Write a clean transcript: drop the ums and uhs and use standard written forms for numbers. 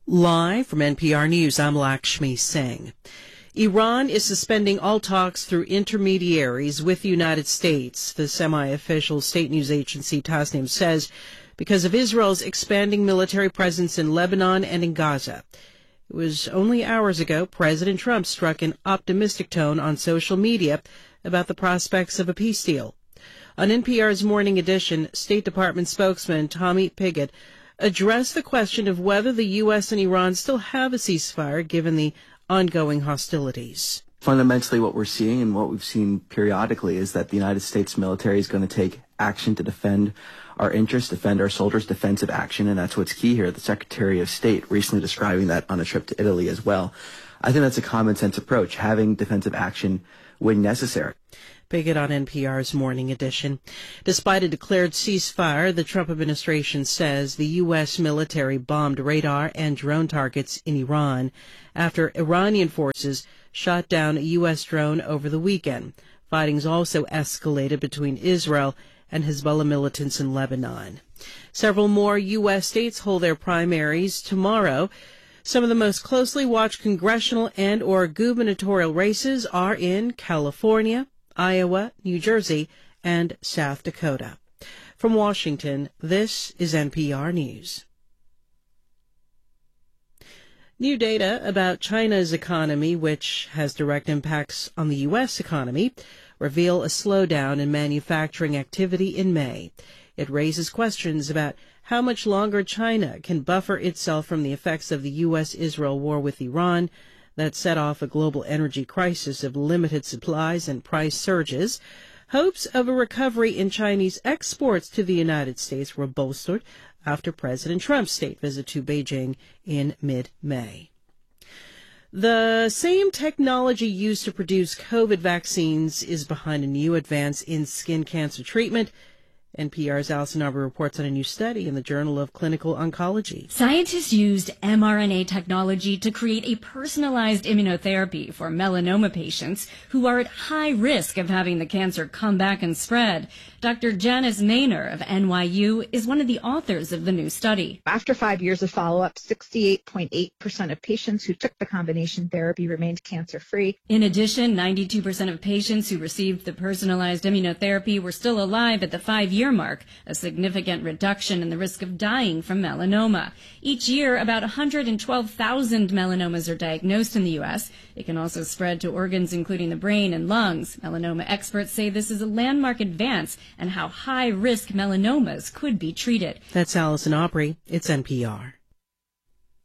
Live from NPR News, I'm Lakshmi Singh. Iran is suspending all talks through intermediaries with the United States, the semi-official state news agency Tasnim says, because of Israel's expanding military presence in Lebanon and in Gaza. It was only hours ago President Trump struck an optimistic tone on social media about the prospects of a peace deal. On NPR's Morning Edition, State Department spokesman Tommy Pigott addressed the question of whether the U.S. and Iran still have a ceasefire given the ongoing hostilities. Fundamentally, what we're seeing and what we've seen periodically is that the United States military is going to take action to defend our interests, defend our soldiers, defensive action, and that's what's key here. The Secretary of State recently describing that on a trip to Italy as well. I think that's a common sense approach, having defensive action when necessary. Pigott on NPR's Morning Edition. Despite a declared ceasefire, the Trump administration says the U.S. military bombed radar and drone targets in Iran after Iranian forces shot down a U.S. drone over the weekend. Fighting's also escalated between Israel and Hezbollah militants in Lebanon. Several more U.S. states hold their primaries tomorrow. Some of the most closely watched congressional and or gubernatorial races are in California, Iowa, New Jersey, and South Dakota. From Washington, this is NPR News. New data about China's economy, which has direct impacts on the U.S. economy, reveal a slowdown in manufacturing activity in May. It raises questions about how much longer China can buffer itself from the effects of the U.S.-Israel war with Iran that set off a global energy crisis of limited supplies and price surges. Hopes of a recovery in Chinese exports to the United States were bolstered after President Trump's state visit to Beijing in mid-May. The same technology used to produce COVID vaccines is behind a new advance in skin cancer treatment. NPR's Allison Arbour reports on a new study in the Journal of Clinical Oncology. Scientists used mRNA technology to create a personalized immunotherapy for melanoma patients who are at high risk of having the cancer come back and spread. Dr. Janice Maynor of NYU is one of the authors of the new study. After 5 years of follow-up, 68.8% of patients who took the combination therapy remained cancer-free. In addition, 92% of patients who received the personalized immunotherapy were still alive at the 5-year mark, a significant reduction in the risk of dying from melanoma. Each year, about 112,000 melanomas are diagnosed in the U.S. It can also spread to organs including the brain and lungs. Melanoma experts say this is a landmark advance and how high-risk melanomas could be treated. That's Allison Aubrey. It's NPR.